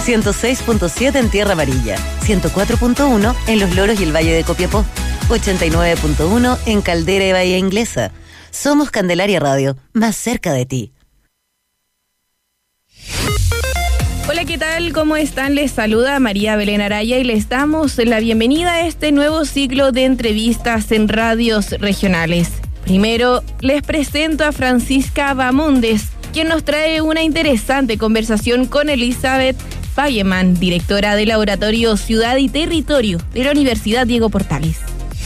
106.7 en Tierra Amarilla, 104.1 en Los Loros y el Valle de Copiapó, 89.1 en Caldera y Bahía Inglesa. Somos Candelaria Radio, más cerca de ti. Hola, ¿qué tal? ¿Cómo están? Les saluda María Belén Araya y les damos la bienvenida a este nuevo ciclo de entrevistas en radios regionales. Primero, les presento a Francisca Bamondes, quien nos trae una interesante conversación con Elizabeth Bayeman, directora del Laboratorio Ciudad y Territorio de la Universidad Diego Portales.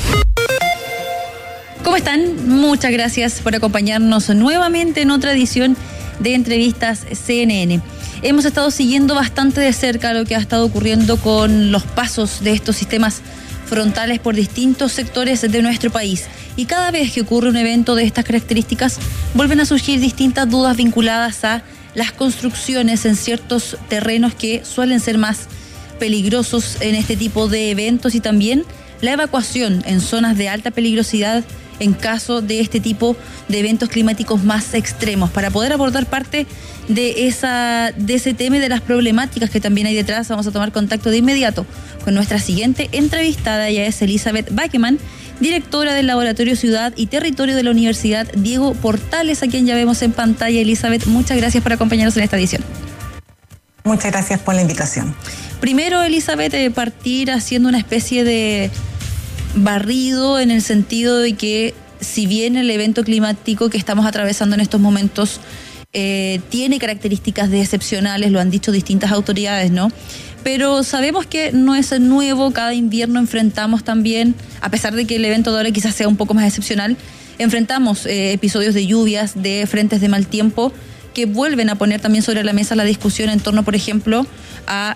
¿Cómo están? Muchas gracias por acompañarnos nuevamente en otra edición de Entrevistas CNN. Hemos estado siguiendo bastante de cerca lo que ha estado ocurriendo con los pasos de estos sistemas frontales por distintos sectores de nuestro país. Y cada vez que ocurre un evento de estas características, vuelven a surgir distintas dudas vinculadas a las construcciones en ciertos terrenos que suelen ser más peligrosos en este tipo de eventos y también la evacuación en zonas de alta peligrosidad en caso de este tipo de eventos climáticos más extremos. Para poder abordar parte de ese tema y de las problemáticas que también hay detrás, vamos a tomar contacto de inmediato con nuestra siguiente entrevistada. Ella es Elizabeth Bayeman, directora del Laboratorio Ciudad y Territorio de la Universidad Diego Portales, a quien ya vemos en pantalla. Elizabeth, muchas gracias por acompañarnos en esta edición. Muchas gracias por la invitación. Primero, Elizabeth, partir haciendo una especie de barrido en el sentido de que si bien el evento climático que estamos atravesando en estos momentos tiene características de excepcionales, lo han dicho distintas autoridades, ¿no? Pero sabemos que no es nuevo, cada invierno enfrentamos también, a pesar de que el evento de ahora quizás sea un poco más excepcional, enfrentamos episodios de lluvias, de frentes de mal tiempo, que vuelven a poner también sobre la mesa la discusión en torno, por ejemplo, a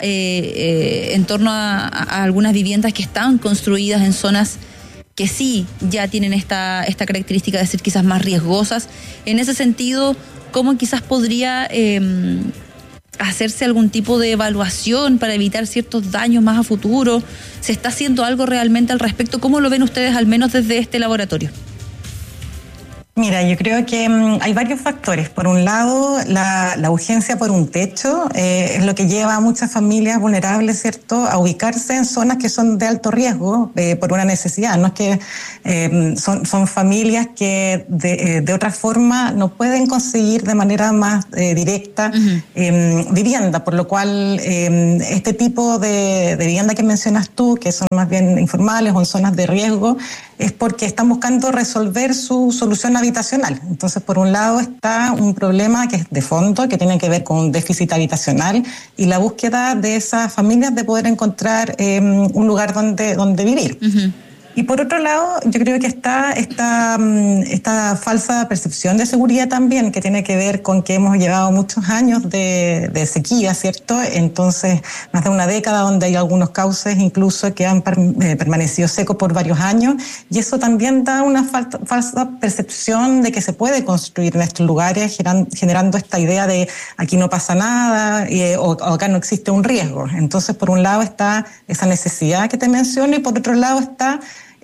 algunas viviendas que están construidas en zonas que sí ya tienen esta característica de ser quizás más riesgosas. En ese sentido, ¿cómo quizás podría hacerse algún tipo de evaluación para evitar ciertos daños más a futuro? ¿Se está haciendo algo realmente al respecto? ¿Cómo lo ven ustedes, al menos desde este laboratorio? Mira, yo creo que hay varios factores. Por un lado, la urgencia por un techo es lo que lleva a muchas familias vulnerables, ¿cierto?, a ubicarse en zonas que son de alto riesgo por una necesidad. No es que son familias que de otra forma no pueden conseguir de manera más directa vivienda, por lo cual este tipo de vivienda que mencionas tú, que son más bien informales o en zonas de riesgo, es porque están buscando resolver su solución habitacional. Entonces, por un lado está un problema que es de fondo, que tiene que ver con un déficit habitacional y la búsqueda de esas familias de poder encontrar un lugar donde vivir. Uh-huh. Y por otro lado, yo creo que está esta falsa percepción de seguridad también, que tiene que ver con que hemos llevado muchos años de sequía, ¿cierto? Entonces, más de una década donde hay algunos cauces incluso que han permanecido secos por varios años, y eso también da una falsa percepción de que se puede construir en estos lugares, generando esta idea de aquí no pasa nada o acá no existe un riesgo. Entonces, por un lado está esa necesidad que te menciono y por otro lado está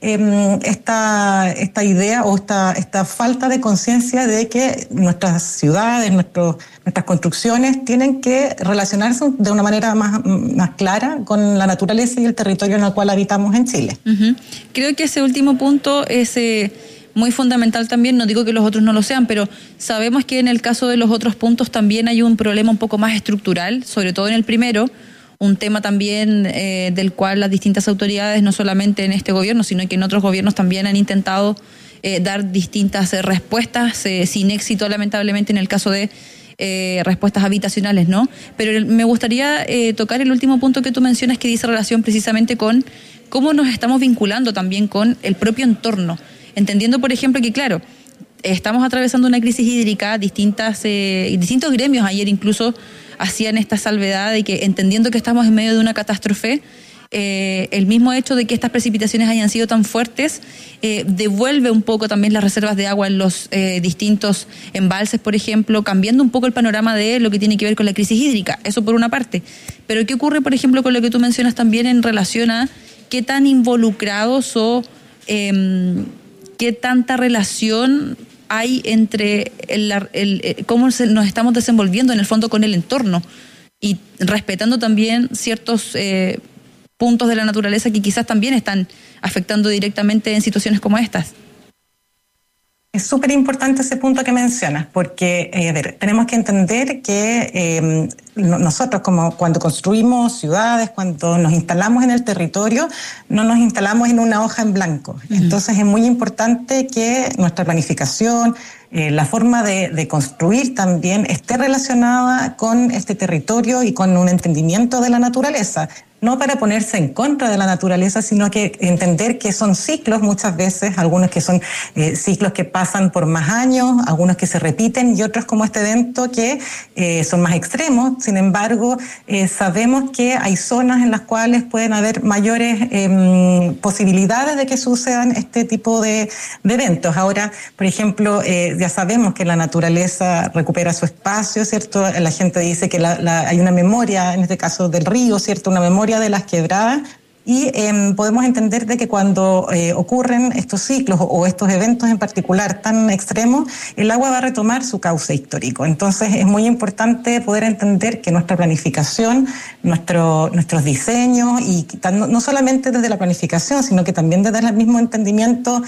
esta idea o esta falta de conciencia de que nuestras ciudades, nuestras construcciones tienen que relacionarse de una manera más clara con la naturaleza y el territorio en el cual habitamos en Chile. Uh-huh. Creo que ese último punto es muy fundamental también. No digo que los otros no lo sean, pero sabemos que en el caso de los otros puntos también hay un problema un poco más estructural, sobre todo en el primero. Un tema también del cual las distintas autoridades, no solamente en este gobierno, sino que en otros gobiernos también han intentado dar distintas respuestas, sin éxito lamentablemente en el caso de respuestas habitacionales, ¿no? Pero me gustaría tocar el último punto que tú mencionas, que dice relación precisamente con cómo nos estamos vinculando también con el propio entorno, entendiendo, por ejemplo, que claro, estamos atravesando una crisis hídrica, distintos gremios ayer incluso hacían esta salvedad de que, entendiendo que estamos en medio de una catástrofe, el mismo hecho de que estas precipitaciones hayan sido tan fuertes devuelve un poco también las reservas de agua en los distintos embalses, por ejemplo, cambiando un poco el panorama de lo que tiene que ver con la crisis hídrica. Eso por una parte. Pero ¿qué ocurre, por ejemplo, con lo que tú mencionas también en relación a qué tan involucrados o qué tanta relación hay entre cómo nos estamos desenvolviendo en el fondo con el entorno? y respetando también ciertos puntos de la naturaleza que quizás también están afectando directamente en situaciones como estas. Es súper importante ese punto que mencionas, porque tenemos que entender que nosotros, como cuando construimos ciudades, cuando nos instalamos en el territorio, no nos instalamos en una hoja en blanco. Entonces es muy importante que nuestra planificación, la forma de construir también esté relacionada con este territorio y con un entendimiento de la naturaleza. No para ponerse en contra de la naturaleza, sino que entender que son ciclos muchas veces, algunos que son ciclos que pasan por más años, algunos que se repiten y otros como este evento que son más extremos. Sin embargo, sabemos que hay zonas en las cuales pueden haber mayores posibilidades de que sucedan este tipo de eventos. Ahora, por ejemplo, ya sabemos que la naturaleza recupera su espacio, ¿cierto? La gente dice que hay una memoria, en este caso del río, ¿cierto? Una memoria de las quebradas y podemos entender de que cuando ocurren estos ciclos o estos eventos en particular tan extremos, el agua va a retomar su cauce histórico. Entonces es muy importante poder entender que nuestra planificación, nuestros diseños y no solamente desde la planificación, sino que también desde el mismo entendimiento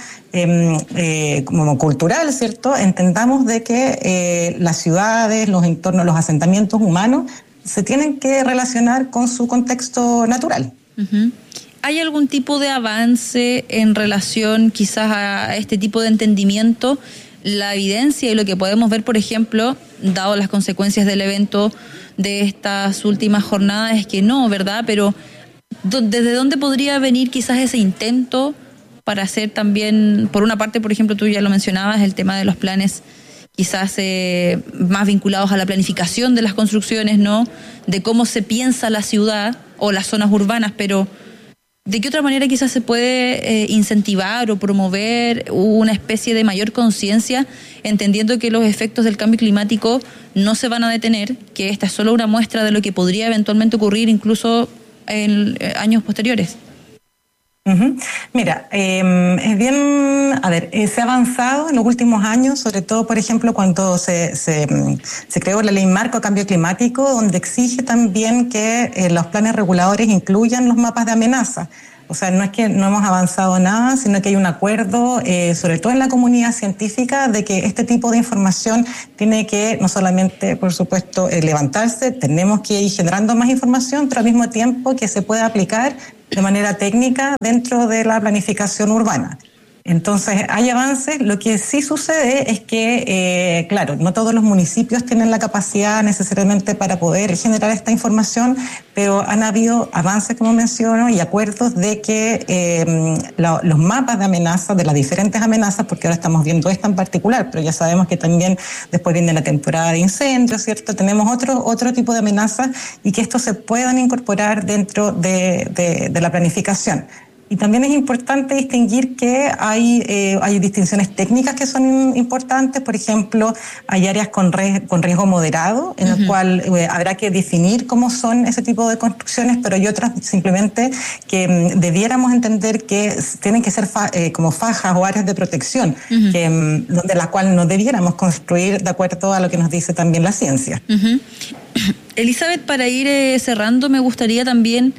como cultural, ¿cierto? Entendamos de que las ciudades, los entornos, los asentamientos humanos se tienen que relacionar con su contexto natural. Uh-huh. ¿Hay algún tipo de avance en relación quizás a este tipo de entendimiento? La evidencia y lo que podemos ver, por ejemplo, dado las consecuencias del evento de estas últimas jornadas, es que no, ¿verdad? Pero ¿desde dónde podría venir quizás ese intento para hacer también, por una parte, por ejemplo, tú ya lo mencionabas, el tema de los planes quizás más vinculados a la planificación de las construcciones, ¿no? De cómo se piensa la ciudad o las zonas urbanas, pero ¿de qué otra manera quizás se puede incentivar o promover una especie de mayor conciencia, entendiendo que los efectos del cambio climático no se van a detener, que esta es solo una muestra de lo que podría eventualmente ocurrir incluso en años posteriores? Uh-huh. Mira, es bien, se ha avanzado en los últimos años, sobre todo, por ejemplo, cuando se creó la Ley Marco de Cambio Climático, donde exige también que los planes reguladores incluyan los mapas de amenaza. O sea, no es que no hemos avanzado nada, sino que hay un acuerdo, sobre todo en la comunidad científica, de que este tipo de información tiene que no solamente, por supuesto, levantarse, tenemos que ir generando más información, pero al mismo tiempo que se pueda aplicar de manera técnica dentro de la planificación urbana. Entonces, hay avances. Lo que sí sucede es que, claro, no todos los municipios tienen la capacidad necesariamente para poder generar esta información, pero han habido avances, como menciono, y acuerdos de que los mapas de amenazas, de las diferentes amenazas, porque ahora estamos viendo esta en particular, pero ya sabemos que también después viene la temporada de incendios, ¿cierto? Tenemos otro tipo de amenazas y que estos se puedan incorporar dentro de la planificación. Y también es importante distinguir que hay distinciones técnicas que son importantes. Por ejemplo, hay áreas con riesgo moderado, en el cual habrá que definir cómo son ese tipo de construcciones, pero hay otras simplemente que debiéramos entender que tienen que ser como fajas o áreas de protección, donde la cual no debiéramos construir de acuerdo a lo que nos dice también la ciencia. Elizabeth, para ir cerrando, me gustaría también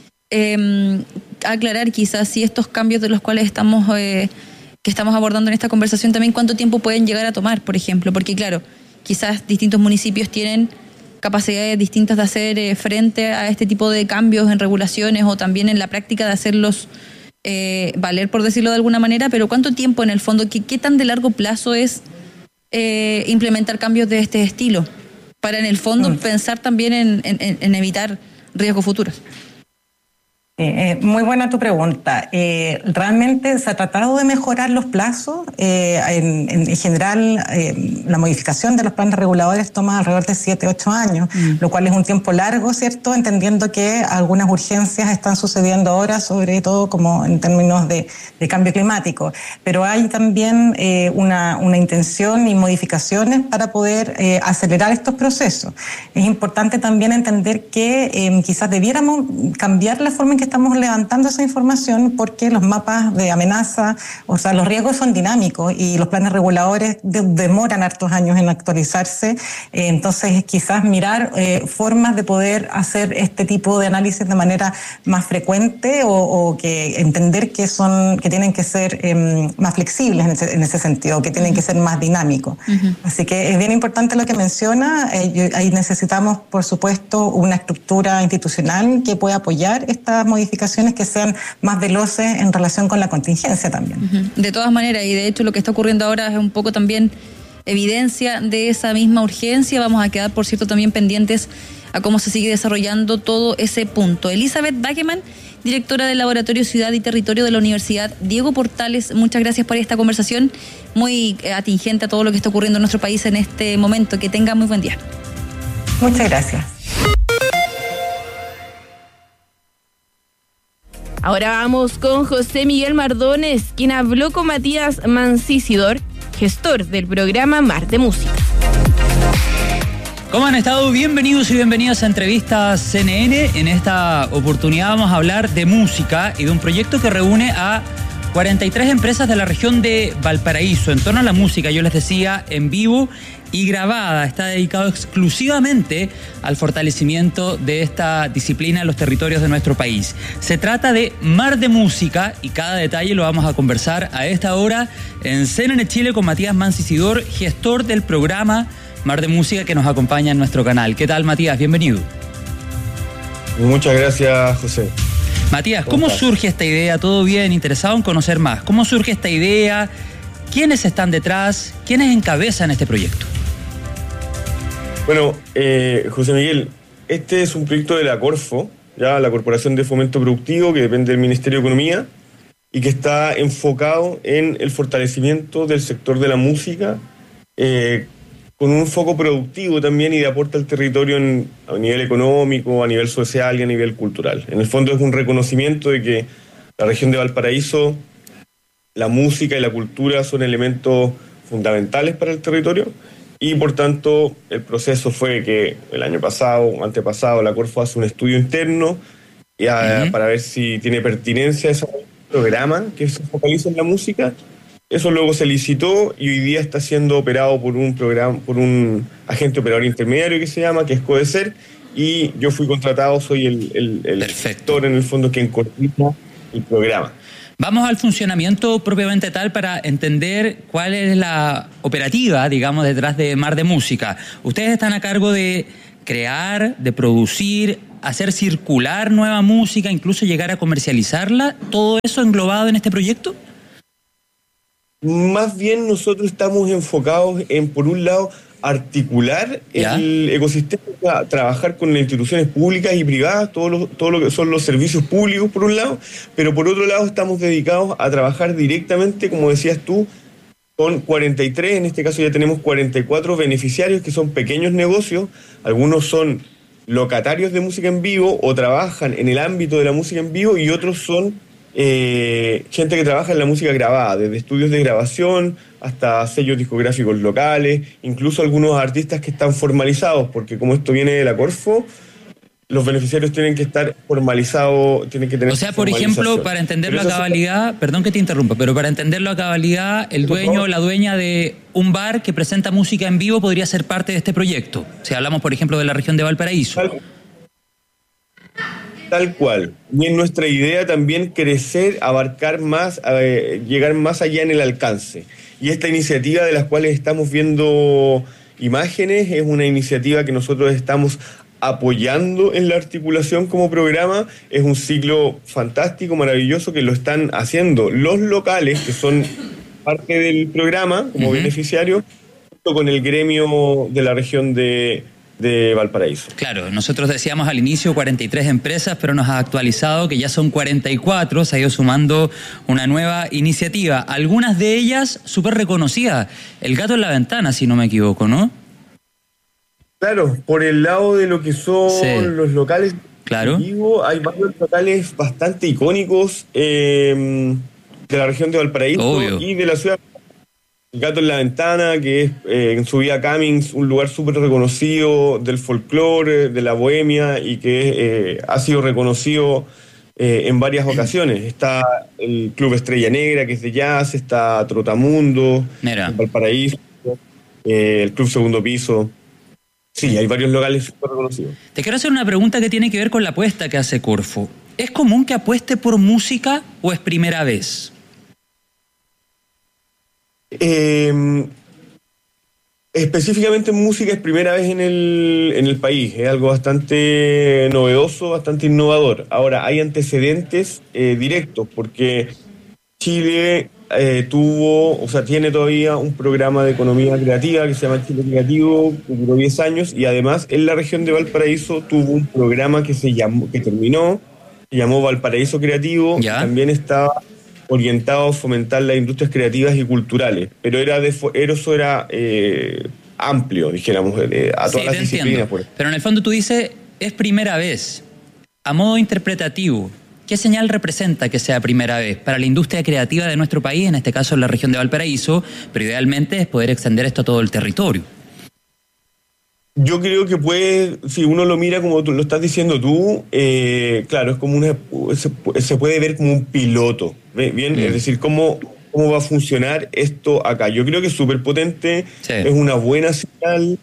aclarar quizás si estos cambios de los cuales estamos abordando en esta conversación también cuánto tiempo pueden llegar a tomar, por ejemplo, porque claro, quizás distintos municipios tienen capacidades distintas de hacer frente a este tipo de cambios en regulaciones o también en la práctica de hacerlos valer, por decirlo de alguna manera, pero cuánto tiempo en el fondo, qué tan de largo plazo es implementar cambios de este estilo para en el fondo pensar también en evitar riesgos futuros. Muy buena tu pregunta. Realmente se ha tratado de mejorar los plazos. En general, la modificación de los planes reguladores toma alrededor de 7-8 años, lo cual es un tiempo largo, ¿cierto? Entendiendo que algunas urgencias están sucediendo ahora, sobre todo como en términos de cambio climático. Pero hay también una intención y modificaciones para poder acelerar estos procesos. Es importante también entender que quizás debiéramos cambiar la forma en que estamos levantando esa información porque los mapas de amenaza, o sea, los riesgos son dinámicos y los planes reguladores demoran hartos años en actualizarse. Entonces, quizás mirar formas de poder hacer este tipo de análisis de manera más frecuente o que entender que tienen que ser más flexibles en ese sentido, que tienen que ser más dinámicos. Así que es bien importante lo que menciona. Ahí necesitamos, por supuesto, una estructura institucional que pueda apoyar estas modificaciones que sean más veloces en relación con la contingencia también. De todas maneras, y de hecho lo que está ocurriendo ahora es un poco también evidencia de esa misma urgencia. Vamos a quedar, por cierto, también pendientes a cómo se sigue desarrollando todo ese punto. Elizabeth Bakeman, directora del Laboratorio Ciudad y Territorio de la Universidad Diego Portales, muchas gracias por esta conversación muy atingente a todo lo que está ocurriendo en nuestro país en este momento. Que tenga muy buen día. Muchas gracias. Ahora vamos con José Miguel Mardones, quien habló con Matías Mancisidor, gestor del programa Mar de Música. ¿Cómo han estado? Bienvenidos y bienvenidas a Entrevistas CNN. En esta oportunidad vamos a hablar de música y de un proyecto que reúne a 43 empresas de la región de Valparaíso en torno a la música, yo les decía, en vivo y grabada. Está dedicado exclusivamente al fortalecimiento de esta disciplina en los territorios de nuestro país. Se trata de Mar de Música y cada detalle lo vamos a conversar a esta hora en CNN Chile con Matías Mancisidor, gestor del programa Mar de Música, que nos acompaña en nuestro canal. ¿Qué tal, Matías? Bienvenido. Muchas gracias, José. Matías, ¿cómo surge esta idea? Todo bien, interesado en conocer más. ¿Cómo surge esta idea? ¿Quiénes están detrás? ¿Quiénes encabezan este proyecto? Bueno, José Miguel, este es un proyecto de la Corfo, ya la Corporación de Fomento Productivo, que depende del Ministerio de Economía, y que está enfocado en el fortalecimiento del sector de la música, con un foco productivo también y de aporte al territorio a nivel económico, a nivel social y a nivel cultural. En el fondo es un reconocimiento de que la región de Valparaíso, la música y la cultura son elementos fundamentales para el territorio y por tanto el proceso fue que el año pasado o antepasado la Corfo hace un estudio interno para ver si tiene pertinencia ese programa que se focaliza en la música. Eso luego se licitó y hoy día está siendo operado por un agente operador intermediario que se llama, que es Codecer, y yo fui contratado, soy el sector en el fondo que coordina el programa. Vamos al funcionamiento propiamente tal para entender cuál es la operativa, digamos, detrás de Mar de Música. Ustedes están a cargo de crear, de producir, hacer circular nueva música, incluso llegar a comercializarla, ¿todo eso englobado en este proyecto? Más bien nosotros estamos enfocados en, por un lado, articular el ecosistema, trabajar con las instituciones públicas y privadas, todo lo que son los servicios públicos por un lado, pero por otro lado estamos dedicados a trabajar directamente, como decías tú, con 43, en este caso ya tenemos 44 beneficiarios que son pequeños negocios, algunos son locatarios de música en vivo o trabajan en el ámbito de la música en vivo y otros son gente que trabaja en la música grabada, desde estudios de grabación hasta sellos discográficos locales, incluso algunos artistas que están formalizados, porque como esto viene de la Corfo, los beneficiarios tienen que estar formalizados, tienen que tener. O sea, por ejemplo, para entenderlo a cabalidad, perdón que te interrumpa, pero para entenderlo a cabalidad, el dueño o la dueña de un bar que presenta música en vivo podría ser parte de este proyecto. Si hablamos, por ejemplo, de la región de Valparaíso. Tal cual. Y en nuestra idea también crecer, abarcar más, llegar más allá en el alcance. Y esta iniciativa de las cuales estamos viendo imágenes es una iniciativa que nosotros estamos apoyando en la articulación como programa. Es un ciclo fantástico, maravilloso, que lo están haciendo los locales, que son parte del programa como beneficiarios, junto con el gremio de la región de Valparaíso. Claro, nosotros decíamos al inicio 43 empresas, pero nos ha actualizado que ya son 44, se ha ido sumando una nueva iniciativa, algunas de ellas súper reconocidas. El Gato en la Ventana, si no me equivoco, ¿no? Claro, por el lado de lo que son los locales, claro, hay varios locales bastante icónicos de la región de Valparaíso. Obvio. Y de la ciudad. El Gato en la Ventana, que es en su vía Cummings, un lugar súper reconocido del folclore, de la bohemia, y que ha sido reconocido en varias ocasiones. Está el Club Estrella Negra, que es de jazz, está Trotamundo, en Valparaíso, el Club Segundo Piso. Sí, hay varios locales súper reconocidos. Te quiero hacer una pregunta que tiene que ver con la apuesta que hace Corfo. ¿Es común que apueste por música o es primera vez? Específicamente en música es primera vez en el país. Es algo bastante novedoso, bastante innovador. Ahora, hay antecedentes directos, porque Chile tiene todavía un programa de economía creativa que se llama Chile Creativo, que duró 10 años, y además en la región de Valparaíso tuvo un programa que se llamó Valparaíso Creativo. También estaba orientado a fomentar las industrias creativas y culturales, pero eso era amplio, dijéramos, a todas las disciplinas. Pero en el fondo tú dices, es primera vez. A modo interpretativo, ¿qué señal representa que sea primera vez para la industria creativa de nuestro país, en este caso en la región de Valparaíso, pero idealmente es poder extender esto a todo el territorio? Yo creo que si uno lo mira como tú lo estás diciendo tú, claro, es como se puede ver como un piloto, ¿bien? Es decir, cómo va a funcionar esto acá. Yo creo que es súper potente, es una buena señal.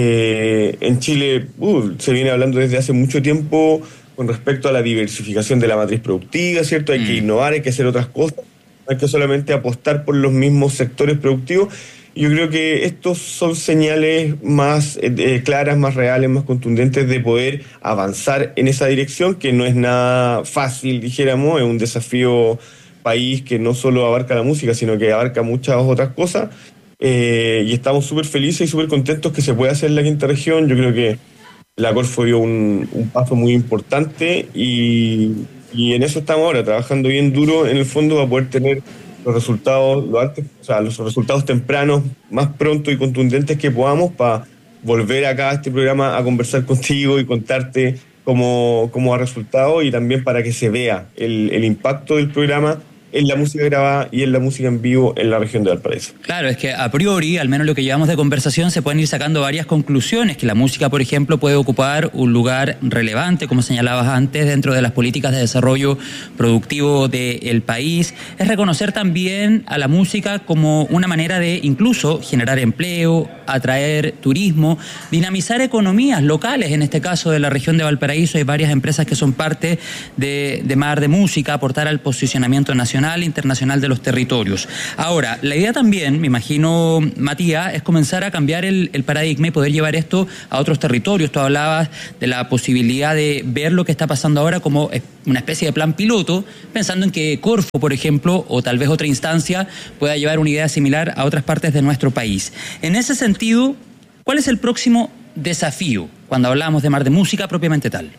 En Chile se viene hablando desde hace mucho tiempo con respecto a la diversificación de la matriz productiva, ¿cierto? Hay que innovar, hay que hacer otras cosas, no hay que solamente apostar por los mismos sectores productivos. Yo creo que estos son señales más claras, más reales, más contundentes de poder avanzar en esa dirección, que no es nada fácil, dijéramos, es un desafío país que no solo abarca la música, sino que abarca muchas otras cosas, y estamos súper felices y súper contentos que se pueda hacer en la quinta región. Yo creo que la Corfo dio un paso muy importante y en eso estamos ahora, trabajando bien duro en el fondo para poder tener los resultados los resultados tempranos, más pronto y contundentes que podamos, para volver acá a este programa a conversar contigo y contarte cómo ha resultado, y también para que se vea el impacto del programa en la música grabada y en la música en vivo en la región de Valparaíso. Claro, es que a priori, al menos lo que llevamos de conversación, se pueden ir sacando varias conclusiones, que la música, por ejemplo, puede ocupar un lugar relevante, como señalabas antes, dentro de las políticas de desarrollo productivo del país. Es reconocer también a la música como una manera de incluso generar empleo, atraer turismo, dinamizar economías locales, en este caso de la región de Valparaíso. Hay varias empresas que son parte de Mar de Música, aportar al posicionamiento nacional e internacional de los territorios. Ahora, la idea también, me imagino, Matías, es comenzar a cambiar el paradigma y poder llevar esto a otros territorios. Tú hablabas de la posibilidad de ver lo que está pasando ahora como una especie de plan piloto, pensando en que Corfo, por ejemplo, o tal vez otra instancia, pueda llevar una idea similar a otras partes de nuestro país. En ese sentido, ¿cuál es el próximo desafío cuando hablamos de Mar de Música propiamente tal?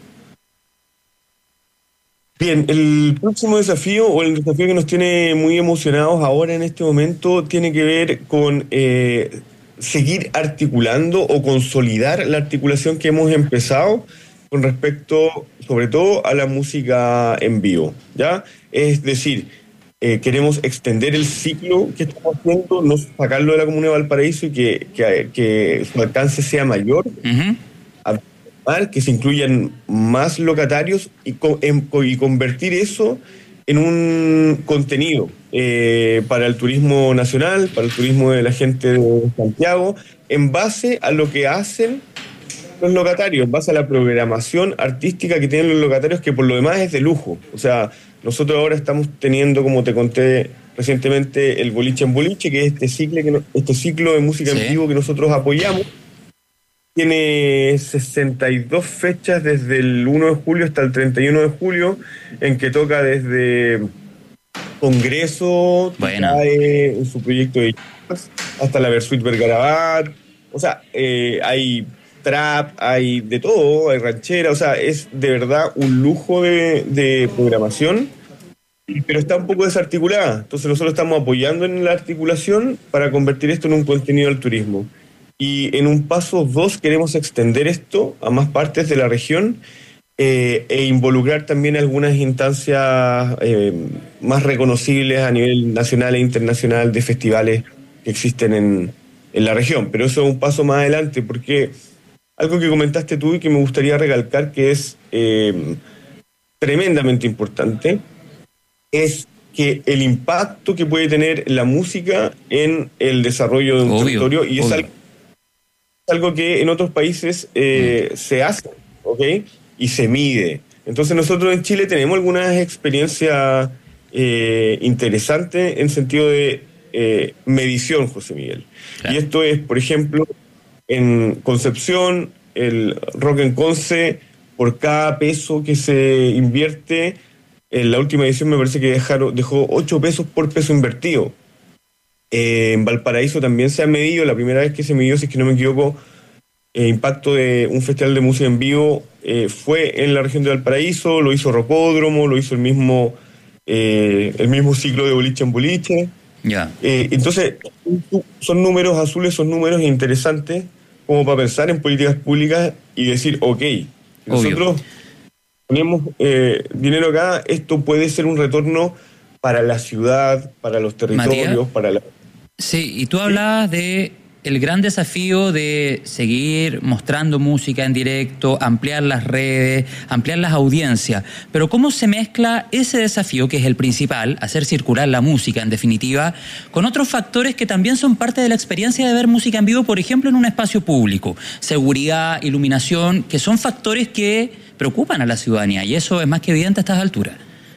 Bien, el próximo desafío, o el desafío que nos tiene muy emocionados ahora en este momento, tiene que ver con seguir articulando o consolidar la articulación que hemos empezado con respecto, sobre todo, a la música en vivo, ¿ya? Es decir, queremos extender el ciclo que estamos haciendo, no sacarlo de la Comuna de Valparaíso y que su alcance sea mayor, que se incluyan más locatarios y convertir eso en un contenido para el turismo nacional, para el turismo de la gente de Santiago, en base a lo que hacen los locatarios, en base a la programación artística que tienen los locatarios, que por lo demás es de lujo. O sea, nosotros ahora estamos teniendo, como te conté recientemente, el Boliche en Boliche, que es este ciclo de música en vivo que nosotros apoyamos. Tiene 62 fechas desde el 1 de julio hasta el 31 de julio, en que toca desde Congreso, en su proyecto de jazz, hasta la Versuit Vergarabat. O sea, hay trap, hay de todo, hay ranchera. O sea, es de verdad un lujo de programación, pero está un poco desarticulada. Entonces nosotros estamos apoyando en la articulación para convertir esto en un contenido del turismo. Y en un paso 2 queremos extender esto a más partes de la región e involucrar también algunas instancias más reconocibles a nivel nacional e internacional de festivales que existen en la región. Pero eso es un paso más adelante, porque algo que comentaste tú y que me gustaría recalcar, que es tremendamente importante es que el impacto que puede tener la música en el desarrollo de un territorio, y es algo que en otros países se hace, ¿ok? Y se mide. Entonces nosotros en Chile tenemos algunas experiencias interesantes en sentido de medición, José Miguel. Claro. Y esto es, por ejemplo, en Concepción, el Rock en Conce, por cada peso que se invierte, en la última edición me parece que dejó 8 pesos por peso invertido. En Valparaíso también se ha medido, la primera vez que se midió, si es que no me equivoco, impacto de un festival de música en vivo fue en la región de Valparaíso, lo hizo Rocódromo, lo hizo el mismo ciclo de boliche en boliche. Yeah. Entonces, son números azules, son números interesantes como para pensar en políticas públicas y decir, ok, nosotros ponemos dinero acá, esto puede ser un retorno para la ciudad, para los territorios, Matías, para la... Sí, y tú hablabas de el gran desafío de seguir mostrando música en directo, ampliar las redes, ampliar las audiencias. Pero ¿cómo se mezcla ese desafío, que es el principal, hacer circular la música en definitiva, con otros factores que también son parte de la experiencia de ver música en vivo, por ejemplo, en un espacio público? Seguridad, iluminación, que son factores que preocupan a la ciudadanía, y eso es más que evidente a estas alturas.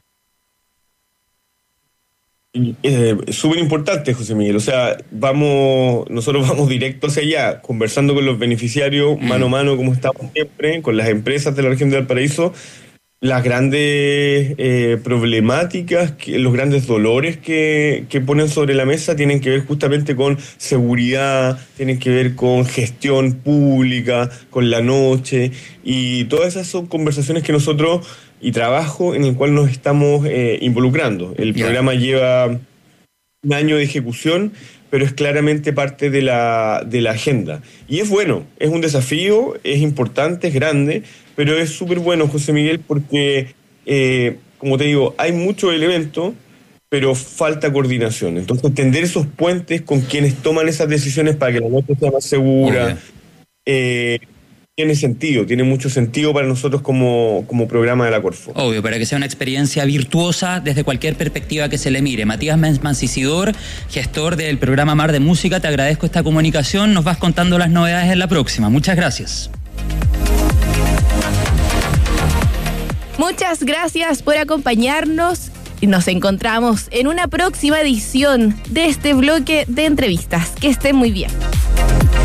Súper importante, José Miguel. O sea, nosotros vamos directo hacia allá, conversando con los beneficiarios, mano a mano, como estamos siempre, con las empresas de la región de Valparaíso, las grandes problemáticas, los grandes dolores que ponen sobre la mesa tienen que ver justamente con seguridad, tienen que ver con gestión pública, con la noche, y todas esas son conversaciones que nosotros, y trabajo en el cual nos estamos involucrando. El programa lleva un año de ejecución, pero es claramente parte de la agenda. Y es bueno, es un desafío, es importante, es grande, pero es súper bueno, José Miguel, porque, como te digo, hay muchos elementos, pero falta coordinación. Entonces, tender esos puentes con quienes toman esas decisiones para que la noche sea más segura, tiene mucho sentido para nosotros como programa de la Corfo. Obvio, para que sea una experiencia virtuosa desde cualquier perspectiva que se le mire. Matías Mancisidor, gestor del programa Mar de Música, te agradezco esta comunicación. Nos vas contando las novedades en la próxima. Muchas gracias. Muchas gracias por acompañarnos y nos encontramos en una próxima edición de este bloque de entrevistas. Que estén muy bien.